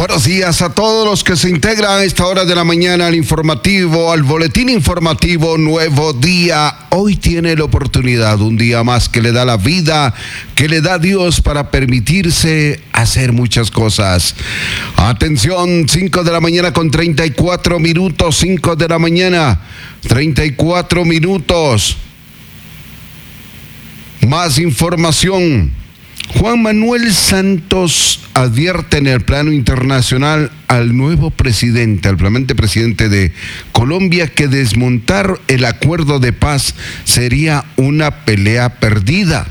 Buenos días a todos los que se integran a esta hora de la mañana al informativo, al boletín informativo Nuevo Día. Hoy tiene la oportunidad, un día más que le da la vida, que le da Dios para permitirse hacer muchas cosas. Atención, 5 de la mañana con 34 minutos, 5 de la mañana, 34 minutos. Más información. Juan Manuel Santos advierte en el plano internacional al nuevo presidente, al flamante presidente de Colombia, que desmontar el acuerdo de paz sería una pelea perdida.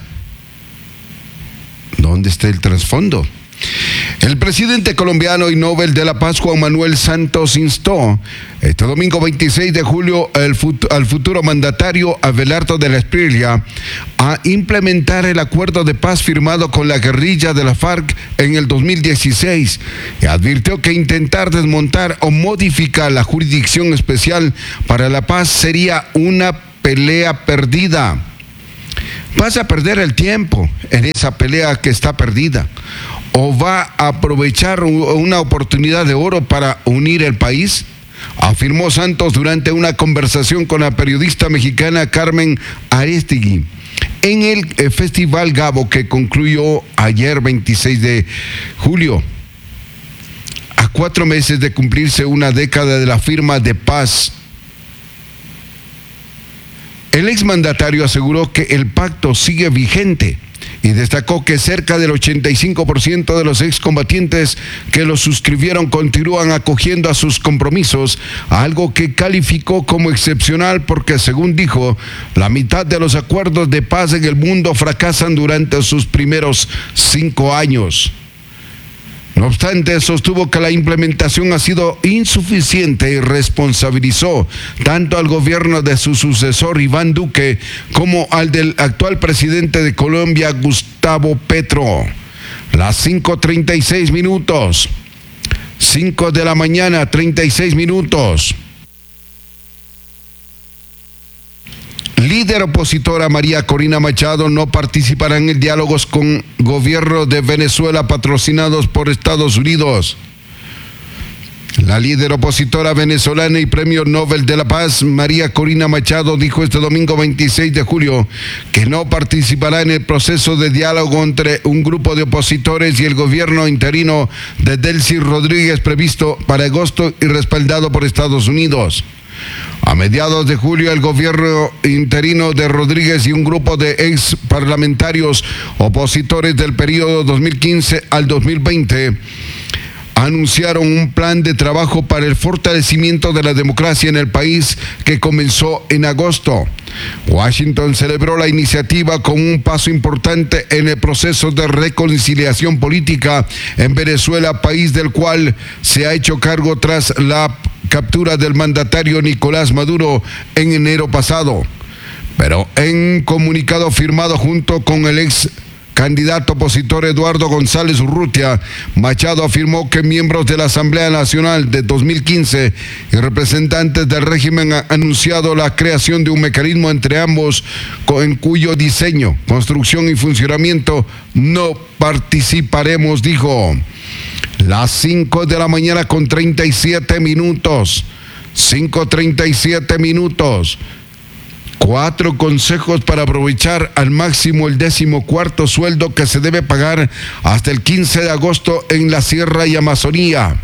¿Dónde está el trasfondo? El presidente colombiano y Nobel de la Paz, Juan Manuel Santos, instó este domingo 26 de julio al futuro mandatario Abelardo de la Espriella a implementar el acuerdo de paz firmado con la guerrilla de la FARC en el 2016 y advirtió que intentar desmontar o modificar la jurisdicción especial para la paz sería una pelea perdida. ¿Vas a perder el tiempo en esa pelea que está perdida? ¿O va a aprovechar una oportunidad de oro para unir el país? Afirmó Santos durante una conversación con la periodista mexicana Carmen Aristegui en el Festival Gabo, que concluyó ayer 26 de julio. A 4 meses de cumplirse una década de la firma de paz, el exmandatario aseguró que el pacto sigue vigente y destacó que cerca del 85% de los excombatientes que lo suscribieron continúan acogiendo a sus compromisos, algo que calificó como excepcional porque, según dijo, la mitad de los acuerdos de paz en el mundo fracasan durante sus primeros 5 años. No obstante, sostuvo que la implementación ha sido insuficiente y responsabilizó tanto al gobierno de su sucesor Iván Duque como al del actual presidente de Colombia, Gustavo Petro. Las 5:36 minutos. 5 de la mañana, 36 minutos. Líder opositora María Corina Machado no participará en diálogos con gobierno de Venezuela patrocinados por Estados Unidos. La líder opositora venezolana y premio Nobel de la Paz, María Corina Machado, dijo este domingo 26 de julio que no participará en el proceso de diálogo entre un grupo de opositores y el gobierno interino de Delcy Rodríguez previsto para agosto y respaldado por Estados Unidos. A mediados de julio, el gobierno interino de Rodríguez y un grupo de ex parlamentarios opositores del periodo 2015 al 2020 anunciaron un plan de trabajo para el fortalecimiento de la democracia en el país que comenzó en agosto. Washington celebró la iniciativa como un paso importante en el proceso de reconciliación política en Venezuela, país del cual se ha hecho cargo tras la captura del mandatario Nicolás Maduro en enero pasado. Pero en comunicado firmado junto con el ex candidato opositor Eduardo González Urrutia, Machado afirmó que miembros de la Asamblea Nacional de 2015 y representantes del régimen han anunciado la creación de un mecanismo entre ambos en cuyo diseño, construcción y funcionamiento no participaremos, dijo. Las 5 de la mañana con 37 minutos. 5:37 minutos. 4 consejos para aprovechar al máximo el 14º sueldo que se debe pagar hasta el 15 de agosto en la Sierra y Amazonía.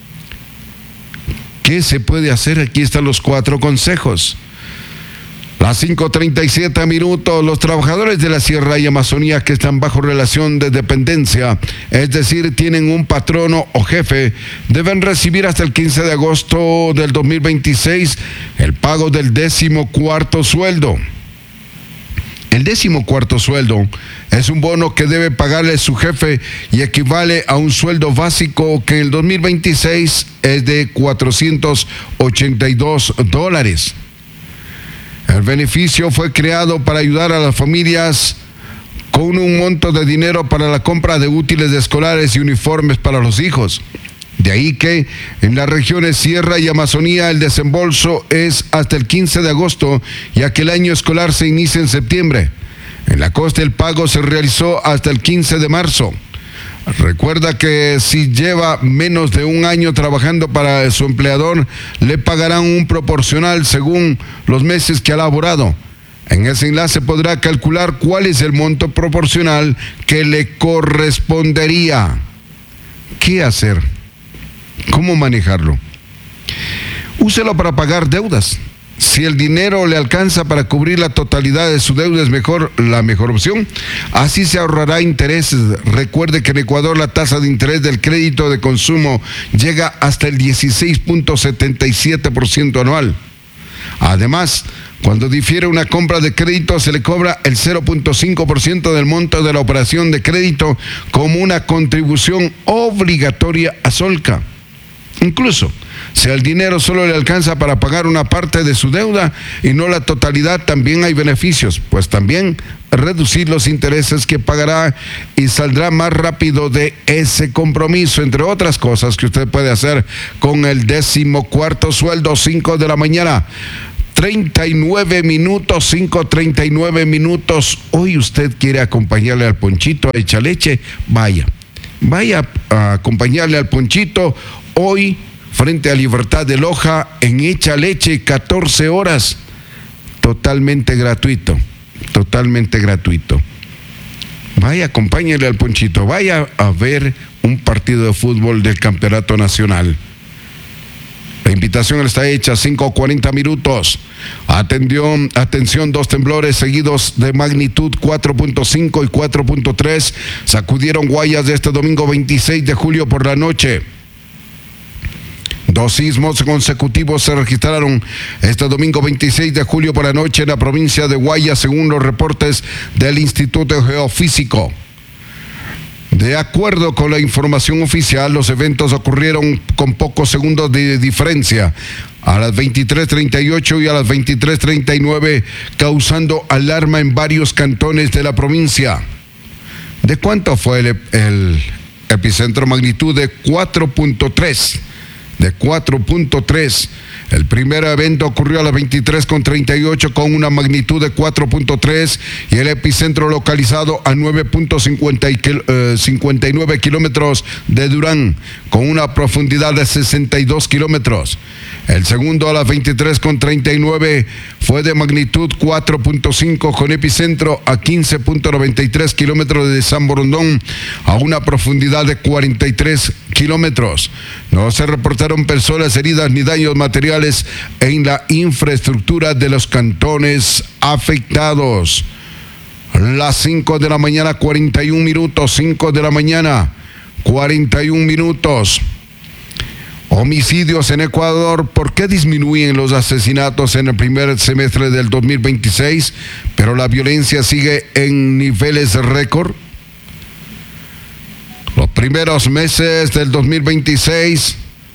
¿Qué se puede hacer? Aquí están los 4 consejos. Las 5:37 minutos, los trabajadores de la Sierra y Amazonía que están bajo relación de dependencia, es decir, tienen un patrono o jefe, deben recibir hasta el 15 de agosto del 2026 el pago del 14º sueldo. El 14º sueldo es un bono que debe pagarle su jefe y equivale a un sueldo básico que en el 2026 es de $482. El beneficio fue creado para ayudar a las familias con un monto de dinero para la compra de útiles escolares y uniformes para los hijos. De ahí que en las regiones Sierra y Amazonía el desembolso es hasta el 15 de agosto, ya que el año escolar se inicia en septiembre. En la costa el pago se realizó hasta el 15 de marzo. Recuerda que si lleva menos de un año trabajando para su empleador, le pagarán un proporcional según los meses que ha laborado. En ese enlace podrá calcular cuál es el monto proporcional que le correspondería. ¿Qué hacer? ¿Cómo manejarlo? Úselo para pagar deudas. Si el dinero le alcanza para cubrir la totalidad de su deuda, es la mejor opción. Así se ahorrará intereses. Recuerde que en Ecuador la tasa de interés del crédito de consumo llega hasta el 16.77% anual. Además, cuando difiere una compra de crédito, se le cobra el 0.5% del monto de la operación de crédito como una contribución obligatoria a Solca. Incluso, si el dinero solo le alcanza para pagar una parte de su deuda y no la totalidad, también hay beneficios, pues también reducir los intereses que pagará y saldrá más rápido de ese compromiso, entre otras cosas que usted puede hacer con el 14º sueldo, 5 de la mañana. 39 minutos, 5:39 minutos. Hoy usted quiere acompañarle al Ponchito a Echa Leche, vaya a acompañarle al Ponchito hoy frente a Libertad de Loja en Echa Leche, 14 horas, totalmente gratuito. Vaya, acompáñale al Ponchito, vaya a ver un partido de fútbol del Campeonato Nacional. La invitación está hecha, 5:40 minutos. Atención, 2 temblores seguidos de magnitud 4.5 y 4.3 sacudieron Guayas de este domingo 26 de julio por la noche. 2 sismos consecutivos se registraron este domingo 26 de julio por la noche en la provincia de Guayas, según los reportes del Instituto Geofísico. De acuerdo con la información oficial, los eventos ocurrieron con pocos segundos de diferencia, a las 23:38 y a las 23:39, causando alarma en varios cantones de la provincia. ¿De cuánto fue el epicentro? Magnitud de 4.3. El primer evento ocurrió a las 23:38 con una magnitud de 4.3 y el epicentro localizado a 9.59 kilómetros de Durán, con una profundidad de 62 kilómetros. El segundo a las 23:39 fue de magnitud 4.5 con epicentro a 15.93 kilómetros de San Borondón, a una profundidad de 43 kilómetros. No se reportaron personas heridas ni daños materiales en la infraestructura de los cantones afectados. Las 5 de la mañana, 41 minutos, 5 de la mañana, 41 minutos. Homicidios en Ecuador. ¿Por qué disminuyen los asesinatos en el primer semestre del 2026, pero la violencia sigue en niveles récord? Los primeros meses del 2026,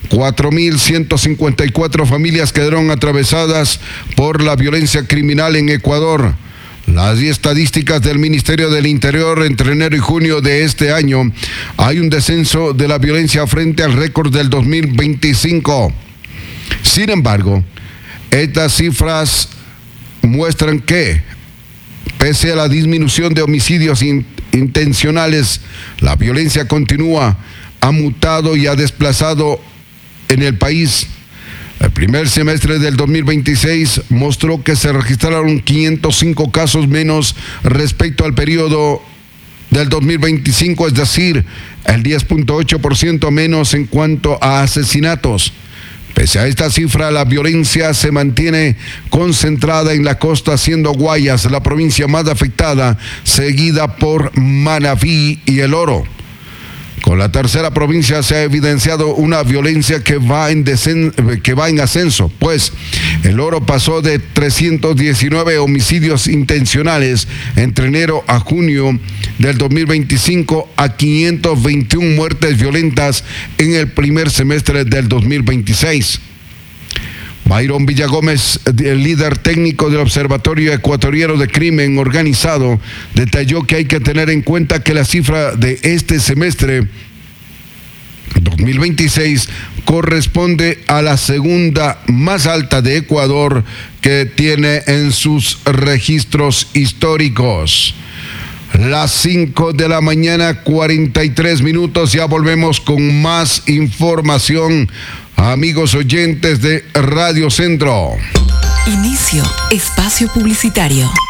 4.154 familias quedaron atravesadas por la violencia criminal en Ecuador. Las estadísticas del Ministerio del Interior entre enero y junio de este año, hay un descenso de la violencia frente al récord del 2025. Sin embargo, estas cifras muestran que, pese a la disminución de homicidios intencionales, la violencia continúa, ha mutado y ha desplazado en el país. El primer semestre del 2026 mostró que se registraron 505 casos menos respecto al periodo del 2025, es decir, el 10.8% menos en cuanto a asesinatos. Pese a esta cifra, la violencia se mantiene concentrada en la costa, siendo Guayas la provincia más afectada, seguida por Manabí y El Oro. Con la tercera provincia se ha evidenciado una violencia que va en ascenso, pues El Oro pasó de 319 homicidios intencionales entre enero a junio del 2025 a 521 muertes violentas en el primer semestre del 2026. Byron Villagómez, el líder técnico del Observatorio Ecuatoriano de Crimen Organizado, detalló que hay que tener en cuenta que la cifra de este semestre 2026 corresponde a la segunda más alta de Ecuador que tiene en sus registros históricos. Las 5 de la mañana, 43 minutos. Ya volvemos con más información, amigos oyentes de Radio Centro. Inicio espacio publicitario.